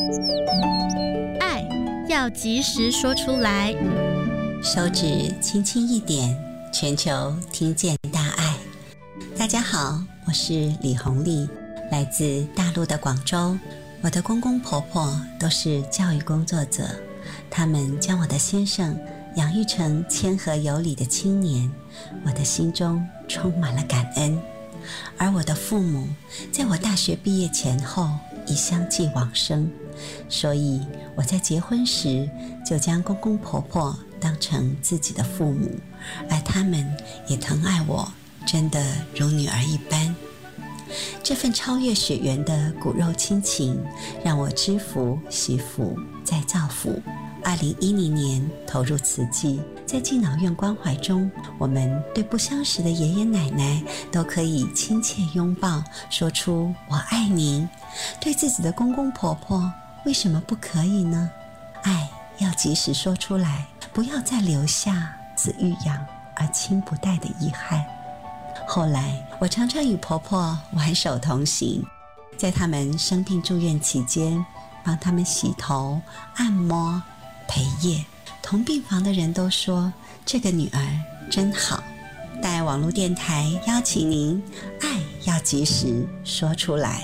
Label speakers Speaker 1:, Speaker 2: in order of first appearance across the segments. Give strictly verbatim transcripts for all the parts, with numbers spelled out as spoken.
Speaker 1: 爱要及时说出来，
Speaker 2: 手指轻轻一点，全球听见大爱。大家好，我是李红丽，来自大陆的广州。我的公公婆婆都是教育工作者，他们将我的先生养育成谦和有礼的青年，我的心中充满了感恩。而我的父母在我大学毕业前后已相继往生，所以我在结婚时就将公公婆婆当成自己的父母，而他们也疼爱我，真的如女儿一般。这份超越血缘的骨肉亲情，让我知福惜福再造福。二零一零年投入慈济，在敬老院关怀中，我们对不相识的爷爷奶奶都可以亲切拥抱，说出我爱您。对自己的公公婆婆，为什么不可以呢？爱要及时说出来，不要再留下子欲养而亲不待的遗憾。后来我常常与婆婆挽手同行，在他们生病住院期间，帮他们洗头、按摩、陪夜。同病房的人都说这个女儿真好。大爱网络电台邀请您，爱要及时说出来。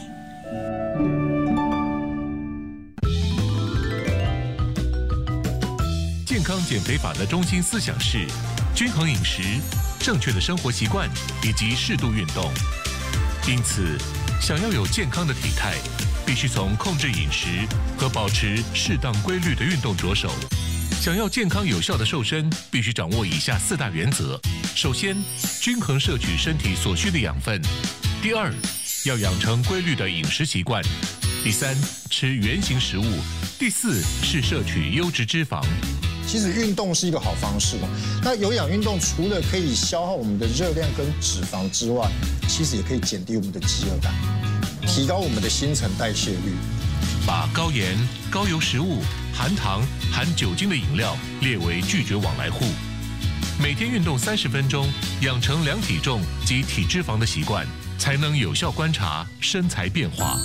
Speaker 3: 健康减肥法的中心思想是均衡饮食、正确的生活习惯以及适度运动。因此，想要有健康的体态，必须从控制饮食和保持适当规律的运动着手。想要健康有效的瘦身，必须掌握以下四大原则：首先，均衡摄取身体所需的养分；第二，要养成规律的饮食习惯；第三，吃原型食物；第四是摄取优质脂肪。
Speaker 4: 其实运动是一个好方式。那有氧运动除了可以消耗我们的热量跟脂肪之外，其实也可以减低我们的饥饿感，提高我们的新陈代谢率。
Speaker 3: 把高盐、高油食物、含糖、含酒精的饮料列为拒绝往来户。每天运动三十分钟，养成量体重及体脂肪的习惯，才能有效观察身材变化。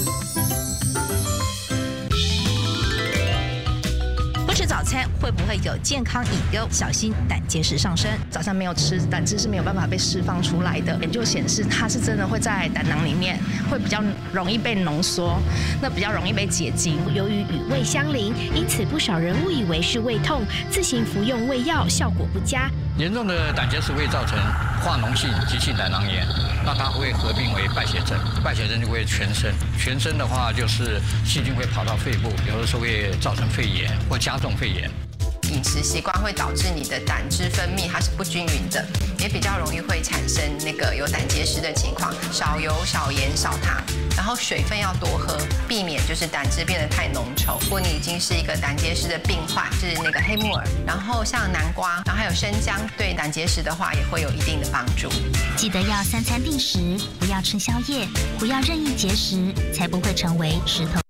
Speaker 5: 不吃早餐会不会有健康隐忧？小心胆结石上升。早上没有吃，胆汁是没有办法被释放出来的。研究显示，它是真的会在胆囊里面会比较容易被浓缩，那比较容易被结晶。
Speaker 6: 由于与胃相邻，因此不少人误以为是胃痛，自行服用胃药，效果不佳。
Speaker 7: 严重的胆结石会造成化脓性急性胆囊炎，那它会合并为败血症，败血症就会全身，全身的话就是细菌会跑到肺部，有的时候会造成肺炎或加重肺炎。
Speaker 8: 饮食习惯会导致你的胆汁分泌它是不均匀的，也比较容易会产生那个有胆结石的情况。少油、少盐、少糖，然后水分要多喝，避免就是胆汁变得太浓稠。如果你已经是一个胆结石的病患，是那个黑木耳，然后像南瓜，然后还有生姜，对胆结石的话也会有一定的帮助。
Speaker 6: 记得要三餐定时，不要吃宵夜，不要任意节食，才不会成为石头。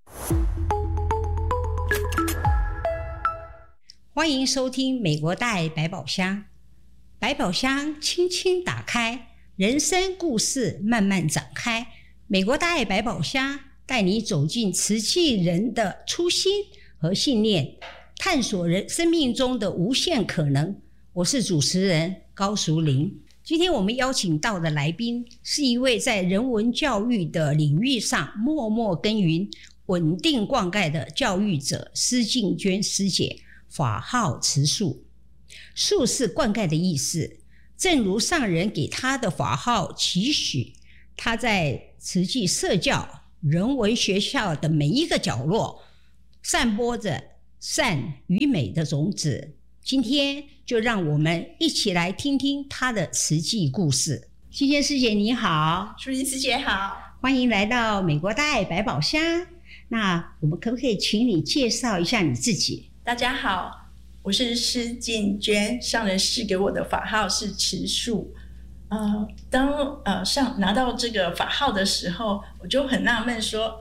Speaker 9: 欢迎收听美国大爱百宝箱，百宝箱轻轻打开，人生故事慢慢展开。美国大爱百宝箱带你走进慈济人的初心和信念，探索人生命中的无限可能。我是主持人高淑玲。今天我们邀请到的来宾是一位在人文教育的领域上默默耕耘、稳定灌溉的教育者施静娟师姐。法号慈树，树是灌溉的意思，正如上人给他的法号期许，他在慈济社教人文学校的每一个角落散播着善与美的种子。今天就让我们一起来听听他的慈济故事。静娟师姐你好。
Speaker 10: 淑玲师姐好，
Speaker 9: 欢迎来到美国大爱百宝箱。那我们可不可以请你介绍一下你自己？
Speaker 10: 大家好，我是施静娟，上人赐给我的法号是慈树。呃，当呃上拿到这个法号的时候，我就很纳闷说，嗯，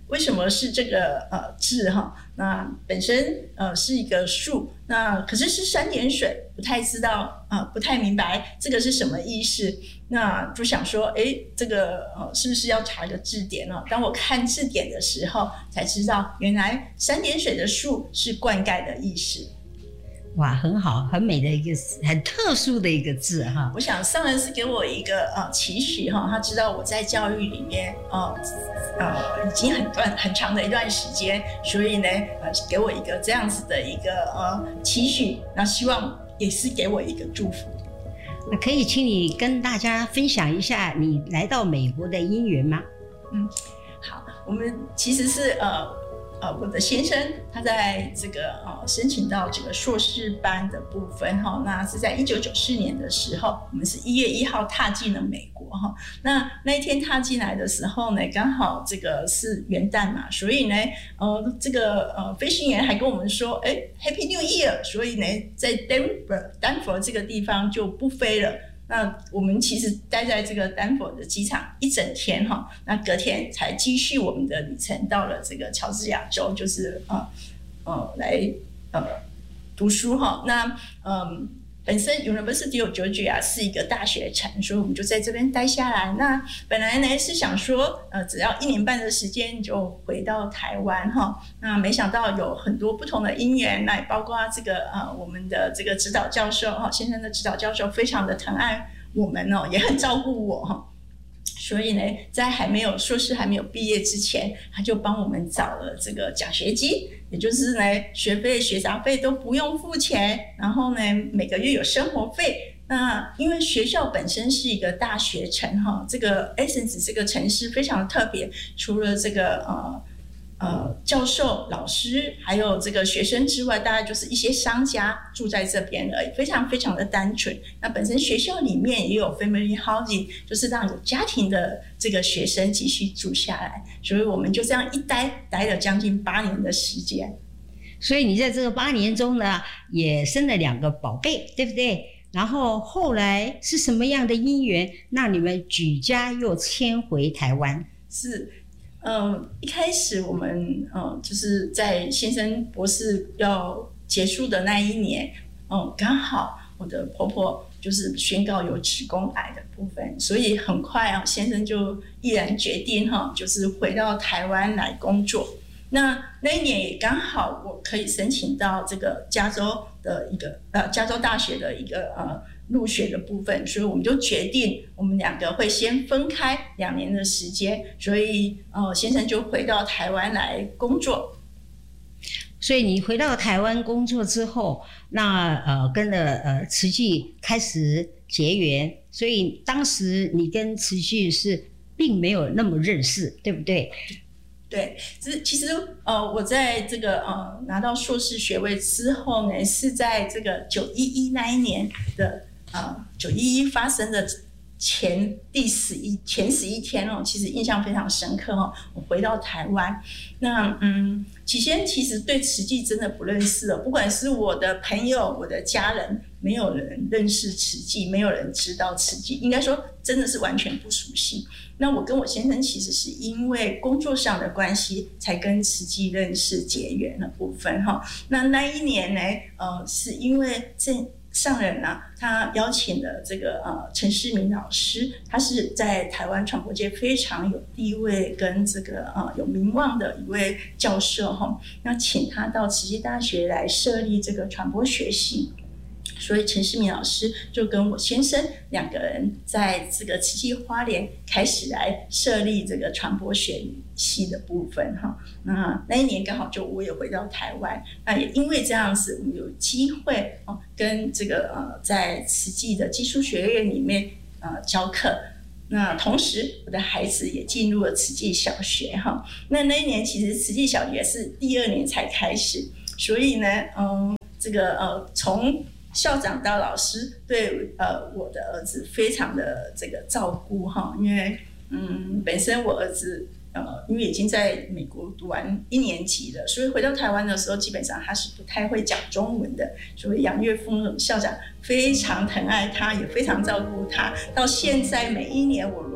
Speaker 10: 为什么是这个呃字哈？那本身呃是一个树，那可是是三点水，不太知道啊、呃，不太明白这个是什么意思。那就想说，哎，这个呃是不是要查一个字典呢？当我看字典的时候，才知道原来三点水的树是灌溉的意思。
Speaker 9: 哇，很好，很美的一个很特殊的一个字哈。
Speaker 10: 我想上人是给我一个呃期许哈，他知道我在教育里面呃呃已经很段很长的一段时间，所以呢呃给我一个这样子的一个呃期许，那希望也是给我一个祝福。
Speaker 9: 那可以请你跟大家分享一下你来到美国的因缘吗？
Speaker 10: 嗯，好，我们其实是呃。呃，我的先生他在这个呃申请到这个硕士班的部分哈，那是在一九九四年的时候，我们是一月一号踏进了美国哈。那那一天踏进来的时候呢，刚好这个是元旦嘛，所以呢，呃，这个呃飞行员还跟我们说，哎 ，Happy New Year， 所以呢，在 Denver 丹佛这个地方就不飞了。那我们其实待在这个丹佛的机场一整天哈，那隔天才继续我们的旅程，到了这个乔治亚州，就是呃呃来呃读书哈。那嗯。本身 University of Georgia 是一个大学城，所以我们就在这边待下来。那本来呢是想说，呃，只要一年半的时间就回到台湾哈。那没想到有很多不同的因缘，那也包括这个呃我们的这个指导教授哈，先生的指导教授非常的疼爱我们哦，也很照顾我哈。所以呢，在还没有硕士还没有毕业之前，他就帮我们找了这个奖学金，也就是呢学费、学杂费都不用付钱，然后呢每个月有生活费。那因为学校本身是一个大学城哈，这个 Athens 这个城市非常特别，除了这个呃呃教授、老师还有这个学生之外，大概就是一些商家住在这边而已，非常非常的单纯。那本身学校里面也有 family housing， 就是让有家庭的这个学生继续住下来，所以我们就这样一待待了将近八年的时间。
Speaker 9: 所以你在这个八年中呢，也生了两个宝贝，对不对？然后后来是什么样的因缘，让你们举家又迁回台湾？
Speaker 10: 是。嗯，一开始我们嗯就是在先生博士要结束的那一年，嗯，刚好我的婆婆就是宣告有子宫癌的部分，所以很快啊，先生就毅然决定哈，就是回到台湾来工作。那那一年也刚好我可以申请到这个加州的一个呃加州大学的一个呃。入学的部分，所以我们就决定我们两个会先分开两年的时间，所以呃先生就回到台湾来工作。
Speaker 9: 所以你回到台湾工作之后，那呃跟了呃慈济开始结缘，所以当时你跟慈济是并没有那么认识，对不对？
Speaker 10: 对，其实呃，我在这个呃拿到硕士学位之后呢，是在这个九一一那一年的。呃，九一一发生的前第十一前十一天哦，其实印象非常深刻哦。我回到台湾，那嗯，起先其实对慈济真的不认识哦，不管是我的朋友、我的家人，没有人认识慈济，没有人知道慈济，应该说真的是完全不熟悉。那我跟我先生其实是因为工作上的关系，才跟慈济认识结缘的部分哈。那那一年呢，呃，是因为这。上人啊，他邀请了这个呃陈世明老师，他是在台湾传播界非常有地位跟这个呃有名望的一位教授哈，那请他到慈济大学来设立这个传播学系。所以陈世明老师就跟我先生两个人在这个慈济花莲开始来设立这个传播学系的部分哈。那那一年刚好就我也回到台湾，那也因为这样子，我们有机会哦跟这个呃在慈济的技术学院里面呃教课。那同时我的孩子也进入了慈济小学哈。那那一年其实慈济小学是第二年才开始，所以呢，嗯，这个呃从校长到老师对呃我的儿子非常的这个照顾哈，因为嗯本身我儿子呃因为已经在美国读完一年级了，所以回到台湾的时候基本上他是不太会讲中文的，所以杨岳峰校长非常疼爱他，也非常照顾他。到现在每一年我如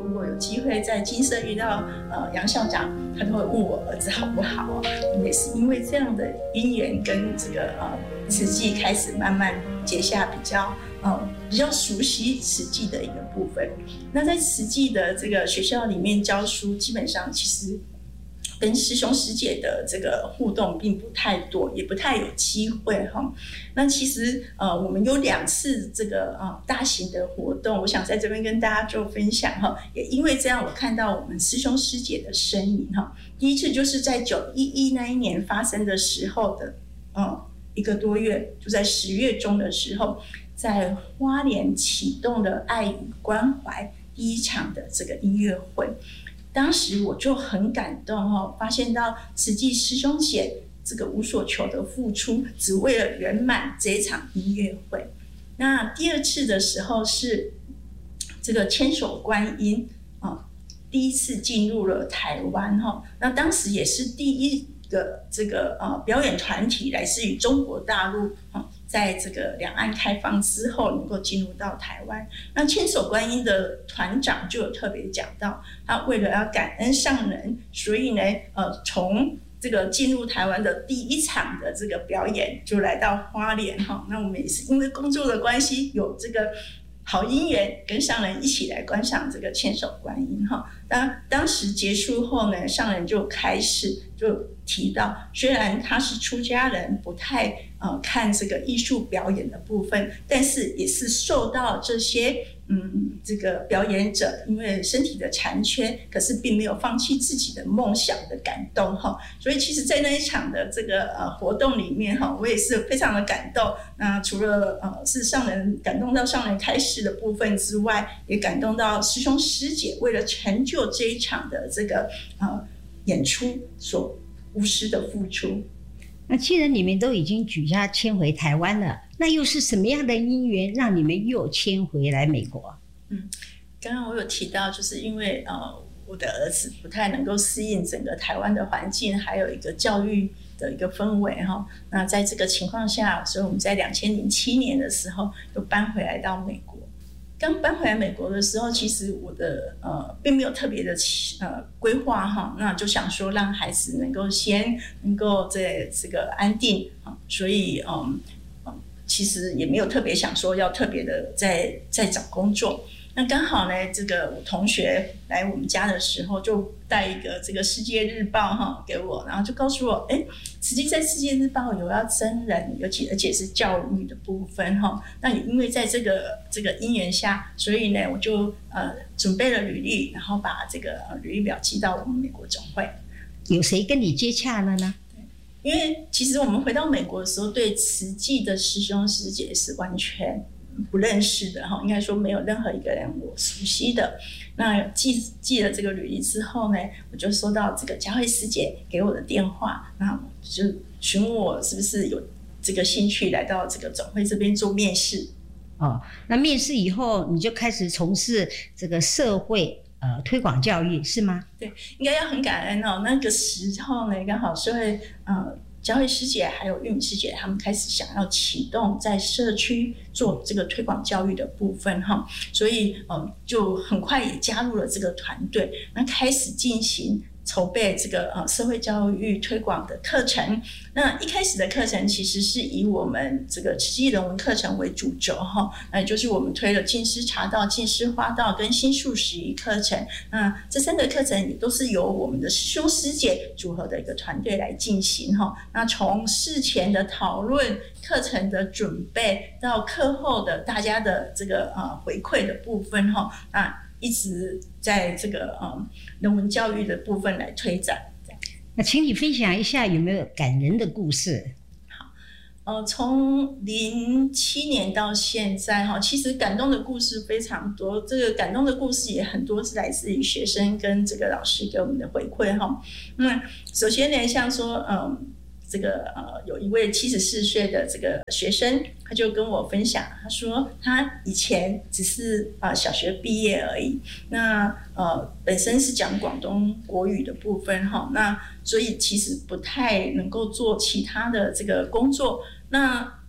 Speaker 10: 如果有机会在金色遇到呃杨校长，他都会问我儿子好不好哦。也是因为这样的因缘跟这个呃慈济开始慢慢结下比较呃比较熟悉慈济的一个部分。那在慈济的这个学校里面教书，基本上其实跟师兄师姐的这个互动并不太多，也不太有机会哈。那其实呃，我们有两次这个呃大型的活动，我想在这边跟大家做分享哈。也因为这样，我看到我们师兄师姐的身影哈。第一次就是在九一一那一年发生的时候的，嗯，一个多月，就在十月中的时候，在花莲启动了爱与关怀第一场的这个音乐会。当时我就很感动哦，发现到慈济师兄姐这个无所求的付出，只为了圆满这一场音乐会。那第二次的时候是这个千手观音啊，第一次进入了台湾哈。那当时也是第一个这个呃表演团体来自于中国大陆啊。在这个两岸开放之后，能够进入到台湾，那千手观音的团长就有特别讲到，他为了要感恩上人，所以呢，呃，从这个进入台湾的第一场的这个表演，就来到花莲哈。那我们也是因为工作的关系，有这个好姻缘，跟上人一起来观赏这个千手观音哈。当当时结束后呢，上人就开始就提到，虽然他是出家人，不太呃看这个艺术表演的部分，但是也是受到这些嗯这个表演者因为身体的残缺，可是并没有放弃自己的梦想的感动哈。所以其实，在那一场的这个呃活动里面哈，我也是非常的感动。那除了呃是上人感动到上人开示的部分之外，也感动到师兄师姐为了成就这一场的这个呃演出所无私的付出。
Speaker 9: 那既然你们都已经举家迁回台湾了，那又是什么样的因缘让你们又迁回来美国？
Speaker 10: 嗯，刚刚我有提到，就是因为呃我的儿子不太能够适应整个台湾的环境，还有一个教育的一个氛围哈。那在这个情况下，所以我们在两千零七年的时候又搬回来到美国。刚搬回来美国的时候，其实我的呃并没有特别的呃规划哈，那就想说让孩子能够先能够在这个安定啊，所以嗯嗯其实也没有特别想说要特别的在在找工作。那刚好呢，这个我同学来我们家的时候，就带一个这个世界日报哈给我，然后就告诉我，哎，实际在世界日报有要征人，尤其而且是教育的部分哈。那也因为在这个这个因缘下，所以呢，我就呃准备了履历，然后把这个履历表寄到我们美国总会。
Speaker 9: 有谁跟你接洽了呢？
Speaker 10: 因为其实我们回到美国的时候，对慈济的师兄师姐是完全不认识的哈，应该说没有任何一个人我熟悉的。那寄寄了这个履历之后呢，我就收到这个佳慧师姐给我的电话，那就询问我是不是有这个兴趣来到这个总会这边做面试。
Speaker 9: 哦，那面试以后你就开始从事这个社会呃推广教育是吗？
Speaker 10: 对，应该要很感恩哦。那个时候呢，刚好社会呃。佳慧师姐还有玉米师姐，他们开始想要启动在社区做这个推广教育的部分哈，所以嗯，就很快也加入了这个团队，那开始进行筹备这个呃社会教育推广的课程。那一开始的课程其实是以我们这个慈济人文课程为主轴哈，那就是我们推了净师茶道、净师花道跟新素食仪课程。那这三个课程也都是由我们的师兄师姐组合的一个团队来进行哈。那从事前的讨论、课程的准备到课后的大家的这个呃回馈的部分哈，那一直在这个呃人文教育的部分来推展。
Speaker 9: 那请你分享一下有没有感人的故事？
Speaker 10: 好，呃，从零七年到现在哈，其实感动的故事非常多。这个感动的故事也很多是来自于学生跟这个老师给我们的回馈哈。那首先呢，像说嗯。这个呃，有一位七十四岁的这个学生，他就跟我分享，他说他以前只是啊、呃、小学毕业而已，那呃本身是讲广东国语的部分哈，那所以其实不太能够做其他的这个工作。那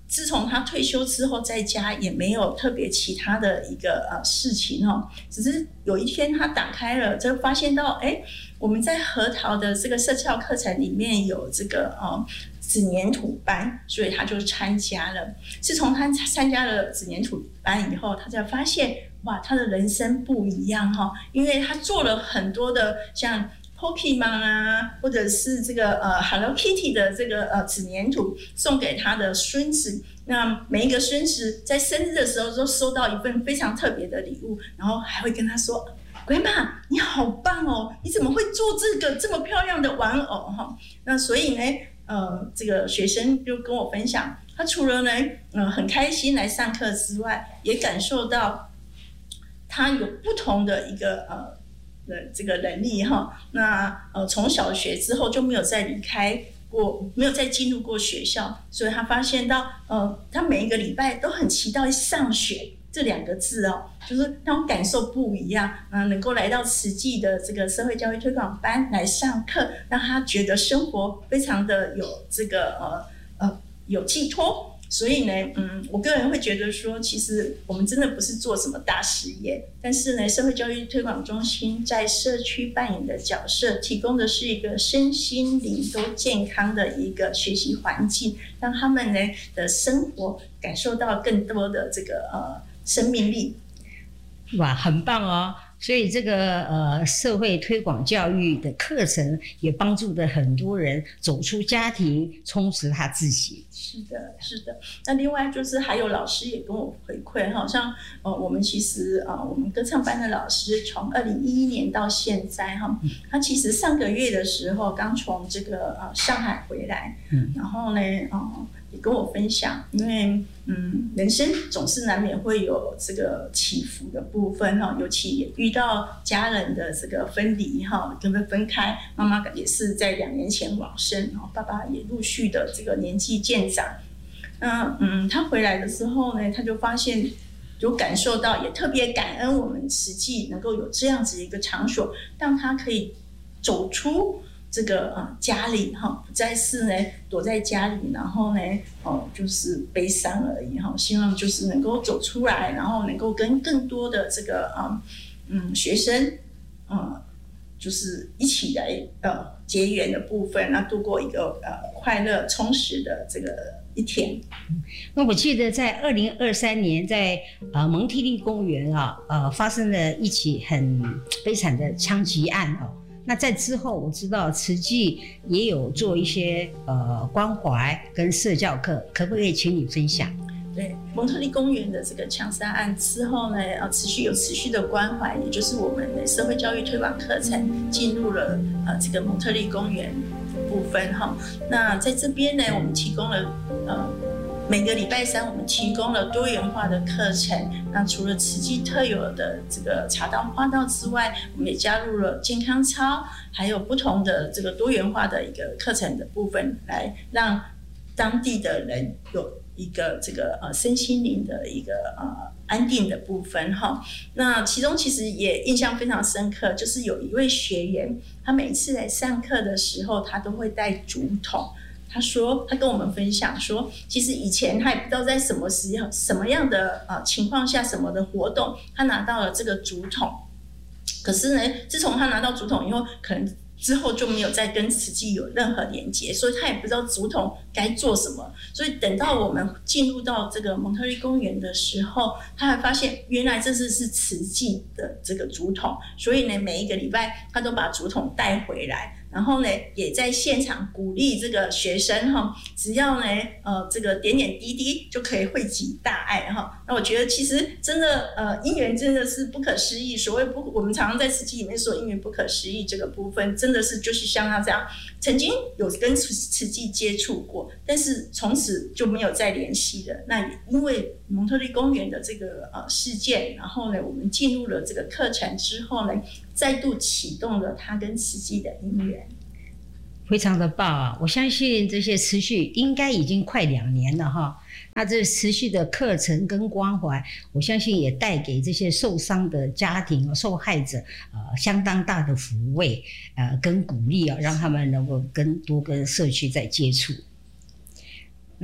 Speaker 10: 自从他退休之后，在家也没有特别其他的一个呃事情哦，只是有一天他打开了，就发现到，哎，我们在核桃的这个社教课程里面有这个呃纸黏土班，所以他就参加了。自从他参加了纸黏土班以后，他才发现，哇，他的人生不一样哈、哦，因为他做了很多的像Pokemon 啊，或者是这个呃 Hello Kitty 的这个呃纸黏土送给他的孙子，那每一个孙子在生日的时候都收到一份非常特别的礼物，然后还会跟他说：“Grandma， 你好棒哦！你怎么会做这个这么漂亮的玩偶？”哈，那所以呢，呃，这个学生就跟我分享，他除了呢，呃，很开心来上课之外，也感受到他有不同的一个呃。的这个能力哈，那呃从小学之后就没有再离开过，没有再进入过学校，所以他发现到呃他每一个礼拜都很期待上学这两个字哦，就是那种感受不一样啊、呃，能够来到慈济的这个社会教育推广班来上课，让他觉得生活非常的有这个呃呃有寄托。所以呢，嗯，我个人会觉得说，其实我们真的不是做什么大事业，但是呢，社会教育推广中心在社区扮演的角色，提供的是一个身心灵都健康的一个学习环境，让他们呢的生活感受到更多的这个呃生命力。
Speaker 9: 哇，很棒哦！所以这个呃社会推广教育的课程也帮助了很多人走出家庭，充实他自己。
Speaker 10: 是的，是的。那另外就是还有老师也跟我回馈，好像呃我们其实呃我们歌唱班的老师从二零一一年到现在哈，他其实上个月的时候刚从这个呃上海回来，嗯，然后呢呃也跟我分享，因为嗯人生总是难免会有这个起伏的部分哈，尤其也遇到家人的这个分离哈，跟分分开，妈妈也是在两年前往生，然后爸爸也陆续的这个年纪渐长。那嗯，他回来的时候呢，他就发现有感受到，也特别感恩我们慈济能够有这样子一个场所，让他可以走出这个呃家里哈，不再是呢躲在家里，然后呢哦就是悲伤而已哈。希望就是能够走出来，然后能够跟更多的这个啊嗯学生呃就是一起来呃结缘的部分，那度过一个呃快乐充实的这个一天。
Speaker 9: 那我记得在二零二三年在呃蒙特利公园啊呃发生了一起很悲惨的枪击案哦。那在之后，我知道慈济也有做一些呃关怀跟社教课，可不可以请你分享？
Speaker 10: 对，蒙特利公园的这个枪杀案之后呢，呃，持续有持续的关怀，也就是我们的社会教育推广课程进入了呃这个蒙特利公园的部分哈。那在这边呢，我们提供了呃。每个礼拜三，我们提供了多元化的课程。那除了慈济特有的这个茶道、花道之外，我们也加入了健康操，还有不同的这个多元化的一个课程的部分，来让当地的人有一个这个呃身心灵的一个呃安定的部分哈。那其中其实也印象非常深刻，就是有一位学员，他每次来上课的时候，他都会带竹筒。他说，他跟我们分享说，其实以前他也不知道在什么时候、什么样的呃情况下、什么的活动，他拿到了这个竹筒。可是呢，自从他拿到竹筒以后，可能之后就没有再跟慈济有任何连结，所以他也不知道竹筒该做什么。所以等到我们进入到这个蒙特利公园的时候，他还发现原来这是是慈济的这个竹筒，所以呢，每一个礼拜他都把竹筒带回来。然后呢，也在现场鼓励这个学生哈，只要呢，呃，这个点点滴滴就可以汇集大爱哈。那我觉得其实真的，呃，因缘真的是不可思议。所谓不，我们常常在慈济里面说因缘不可思议这个部分，真的是就是像他这样，曾经有跟慈慈济接触过，但是从此就没有再联系了。那也因为蒙特利公园的这个呃事件，然后呢，我们进入了这个课程之后呢，再度启动了他跟慈济的因缘。
Speaker 9: 非常的棒啊！我相信这些持续应该已经快两年了哈。那这持续的课程跟关怀，我相信也带给这些受伤的家庭、受害者呃相当大的抚慰呃跟鼓励啊，让他们能够跟多跟社区再接触。那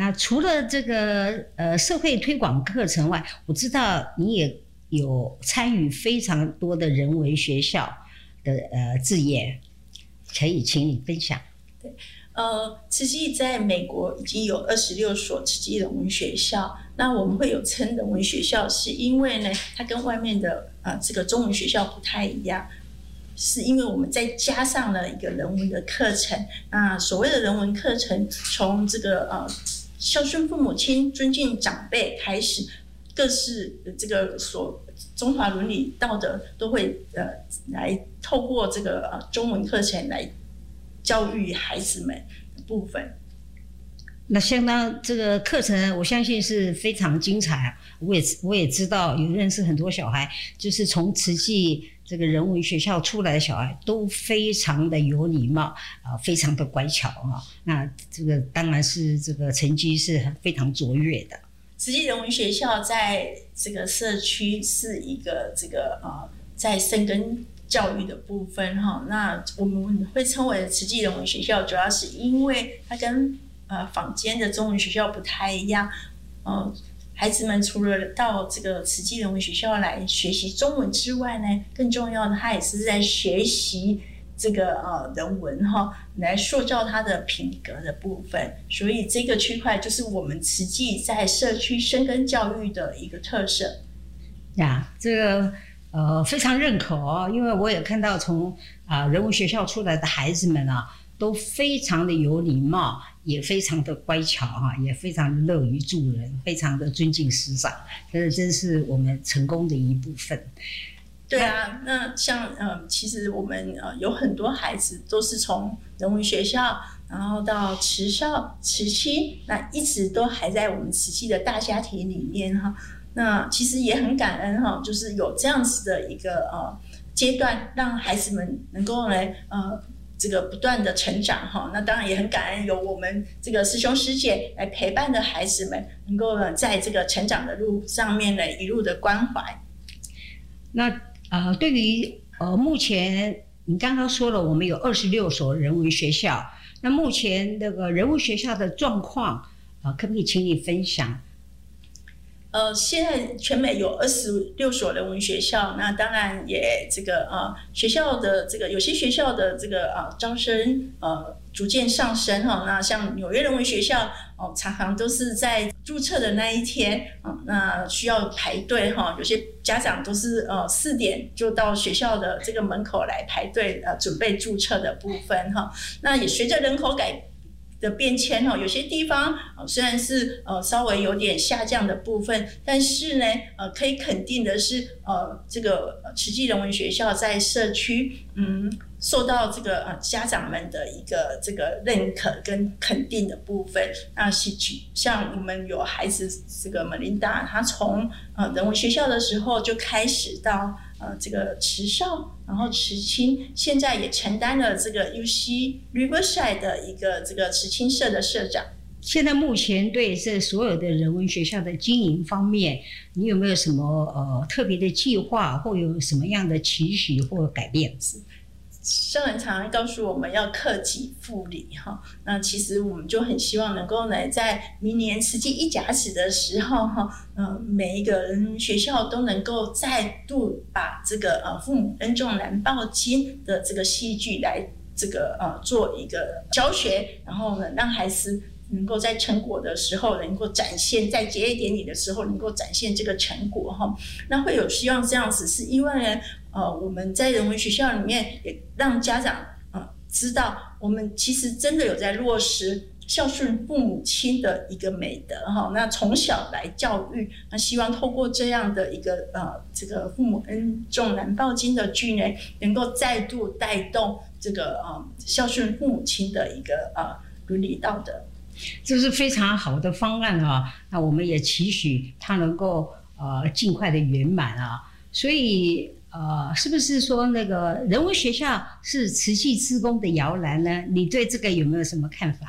Speaker 9: 那除了这个呃社会推广课程外，我知道你也有参与非常多的人文学校的呃志业，可以请你分享。
Speaker 10: 对。呃，慈济在美国已经有二十六所慈济人文学校。那我们会有称人文学校，是因为呢，它跟外面的呃这个中文学校不太一样，是因为我们再加上了一个人文的课程。那所谓的人文课程，从这个呃孝顺父母亲、尊敬长辈开始，各式这个所中华伦理道德都会呃来透过这个呃中文课程来教育孩子们的部分。
Speaker 9: 那相当这个课程，我相信是非常精彩。我也我也知道，有认识很多小孩，就是从慈济这个人文学校出来的小孩，都非常的有礼貌啊、呃，非常的乖巧啊。那这个当然是这个成绩是非常卓越的。
Speaker 10: 慈济人文学校在这个社区是一个这个呃，在深耕教育的部分哈。那我们会称为慈济人文学校，主要是因为它跟呃，坊间的中文学校不太一样，呃，孩子们除了到这个慈济人文学校来学习中文之外呢，更重要的，他也是在学习这个呃人文哈，来塑造他的品格的部分。所以这个区块就是我们慈济在社区深耕教育的一个特色。
Speaker 9: 呀，这个呃非常认可哦，因为我也看到从啊、呃、人文学校出来的孩子们啊，都非常的有礼貌。也非常的乖巧哈，也非常的乐于助人，非常的尊敬师长，这真是我们成功的一部分。
Speaker 10: 对啊，那像呃，其实我们呃有很多孩子都是从人文学校，然后到慈少、慈青，那一直都还在我们慈济的大家庭里面哈。那其实也很感恩哈，就是有这样子的一个呃阶段，让孩子们能够来呃。这个不断的成长哈，那当然也很感恩有我们这个师兄师姐来陪伴的孩子们，能够在这个成长的路上面呢一路的关怀。
Speaker 9: 那呃，对于呃目前你刚刚说了，我们有二十六所人文学校，那目前那个人文学校的状况啊、呃，可不可以请你分享？
Speaker 10: 呃，现在全美有二十六所人文学校，那当然也这个呃学校的这个有些学校的这个呃招生呃逐渐上升哈。那像纽约人文学校哦、呃，常常都是在注册的那一天啊、呃，那需要排队哈。有些家长都是呃四点就到学校的这个门口来排队呃准备注册的部分哈。那也随着人口改的变迁哈，有些地方呃虽然是呃稍微有点下降的部分，但是呢呃可以肯定的是呃这个慈济人文学校在社区嗯受到这个呃家长们的一个这个认可跟肯定的部分。那是像我们有孩子这个 Melinda， 她从呃人文学校的时候就开始到呃这个慈少，然后慈青，现在也承担了这个 U C Riverside 的一个这个慈青社的社长。
Speaker 9: 现在目前对这所有的人文学校的经营方面，你有没有什么呃特别的计划，或有什么样的期许或改变？
Speaker 10: 上人常常告诉我们要克己复礼哈，那其实我们就很希望能够来在明年慈济一甲子的时候哈，呃，每一个人学校都能够再度把这个呃父母恩重难报经的这个戏剧来这个呃做一个教学，然后呢让孩子能够在成果的时候能够展现，在结业典礼的时候能够展现这个成果哈。那会有希望这样子，是因为呢，呃，我们在人文学校里面也让家长呃知道，我们其实真的有在落实孝顺父母亲的一个美德哈。那从小来教育，那希望透过这样的一个呃这个父母恩重难报经的剧呢，能够再度带动这个呃孝顺父母亲的一个呃伦理道德。
Speaker 9: 这是非常好的方案啊！那我们也期许它能够呃尽快的圆满啊。所以呃，是不是说那个人文学校是慈济志工的摇篮呢？你对这个有没有什么看法？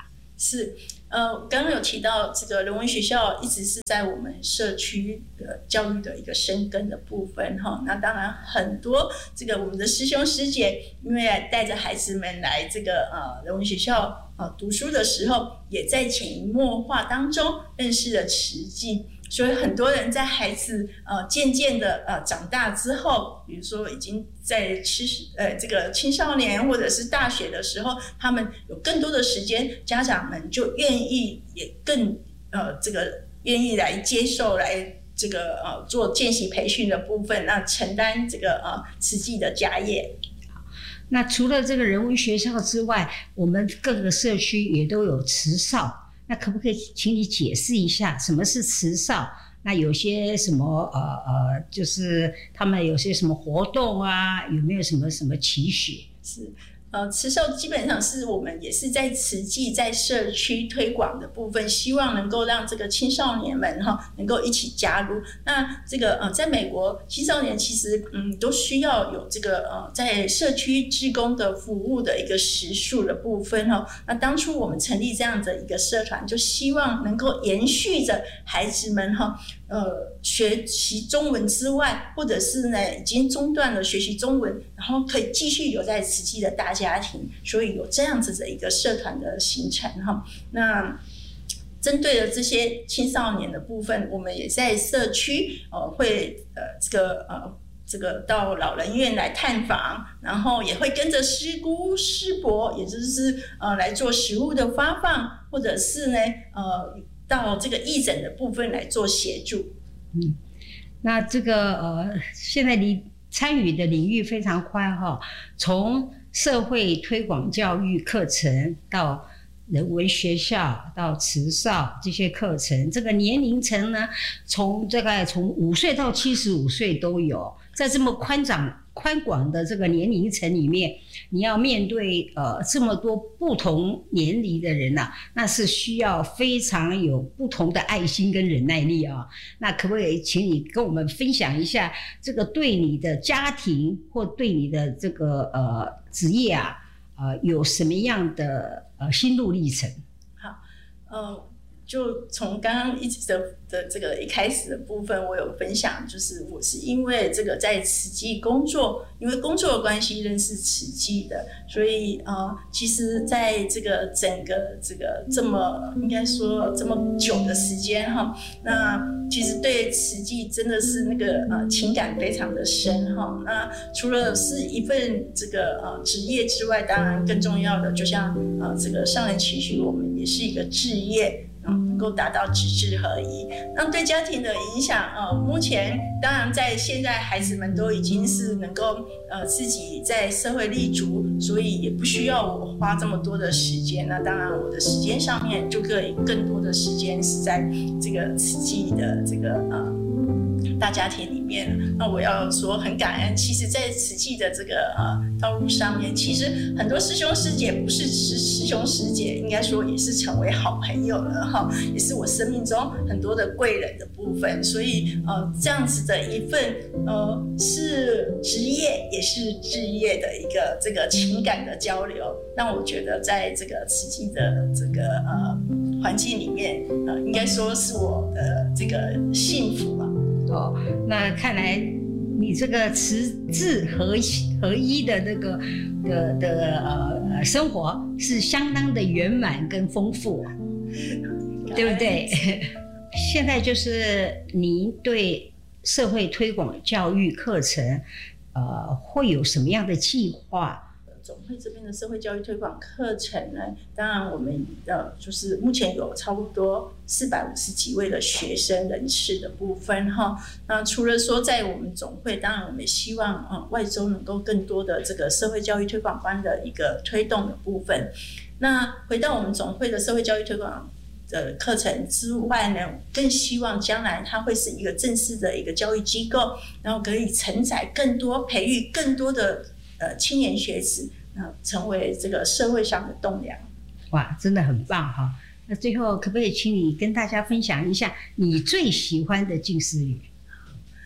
Speaker 10: 是。呃，刚刚有提到这个人文学校一直是在我们社区的教育的一个深耕的部分哈。那当然很多这个我们的师兄师姐，因为带着孩子们来这个呃人文学校呃读书的时候，也在潜移默化当中认识了慈济。所以很多人在孩子呃渐渐的呃长大之后，比如说已经在吃呃这个青少年或者是大学的时候，他们有更多的时间，家长们就愿意也更呃这个愿意来接受来这个呃做见习培训的部分，那承担这个呃慈济的家业。
Speaker 9: 那除了这个人文学校之外，我们各个社区也都有慈少。那可不可以请你解释一下什么是慈少？那有些什么呃呃，就是他们有些什么活动啊？有没有什么什么期许？
Speaker 10: 是。呃，慈少基本上是我们也是在慈济在社区推广的部分，希望能够让这个青少年们哈能够一起加入。那这个呃，在美国青少年其实嗯都需要有这个呃在社区志工的服务的一个时数的部分哈。那当初我们成立这样的一个社团，就希望能够延续着孩子们哈。呃，学习中文之外，或者是呢已经中断了学习中文，然后可以继续留在慈济的大家庭，所以有这样子的一个社团的形成哈。那针对了这些青少年的部分，我们也在社区呃会呃这个呃这个到老人院来探访，然后也会跟着师姑师伯，也就是呃来做食物的发放，或者是呢呃。到这个义诊的部分来做协助。
Speaker 9: 嗯，那这个呃，现在你参与的领域非常宽哈，从社会推广教育课程到人文学校到慈少这些课程，这个年龄层呢，从大概从五岁到七十五岁都有，在这么宽广宽广的这个年龄层里面，你要面对呃这么多不同年龄的人呐、啊，那是需要非常有不同的爱心跟忍耐力啊。那可不可以请你跟我们分享一下，这个对你的家庭或对你的这个呃职业啊，呃有什么样的呃心路历程？
Speaker 10: 好，呃。就从刚刚一直的的这个一开始的部分，我有分享，就是我是因为这个在慈济工作，因为工作的关系认识慈济的，所以呃，其实在这个整个这个这么应该说这么久的时间哈，那其实对慈济真的是那个呃情感非常的深哈。那除了是一份这个呃职业之外，当然更重要的，就像呃这个上人期许我们也是一个志业。嗯，能够达到直志合一。那对家庭的影响，呃，目前当然在现在孩子们都已经是能够呃自己在社会立足，所以也不需要我花这么多的时间。那当然我的时间上面就可以更多的时间是在这个慈济的这个呃大家庭里面。那我要说很感恩，其实在慈济的这个呃道路上面，其实很多师兄师姐不是师师兄师姐，应该说也是成为好朋友了哈，也是我生命中很多的贵人的部分。所以呃这样子的一份呃是职业也是志业的一个这个情感的交流，让我觉得在这个慈济的这个呃环境里面，呃应该说是我的这个幸福吧。
Speaker 9: 哦，那看来你这个慈智合一合一的那个的的呃生活是相当的圆满跟丰富，对不对？现在就是您对社会推广教育课程，呃，会有什么样的计划？
Speaker 10: 总会这边的社会教育推广课程呢，当然我们呃就是目前有差不多四百五十几位的学生人次的部分哈。那除了说在我们总会，当然我们也希望呃外州能够更多的这个社会教育推广班的一个推动的部分。那回到我们总会的社会教育推广的课程之外呢，更希望将来它会是一个正式的一个教育机构，然后可以承载更多、培育更多的呃青年学子，呃，成为这个社会上的栋梁。
Speaker 9: 哇，真的很棒哈！那最后可不可以请你跟大家分享一下你最喜欢的近思语？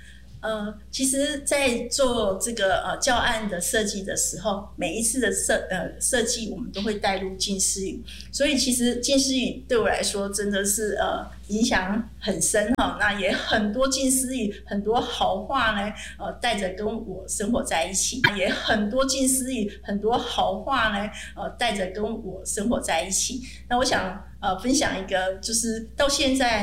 Speaker 10: 呃，其实，在做这个呃教案的设计的时候，每一次的设呃设计，我们都会带入近似语，所以其实近似语对我来说真的是呃影响很深哈。那也很多近似语，很多好话呢，呃，带着跟我生活在一起，也很多近似语，很多好话呢，呃，带着跟我生活在一起。那我想呃分享一个，就是到现在